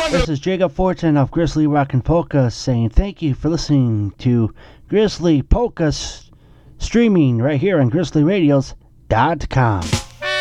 This is Jacob Fortune of Grizzly Rock and Polka saying thank you for listening to Grizzly Polka streaming right here on GrizzlyRadios.com.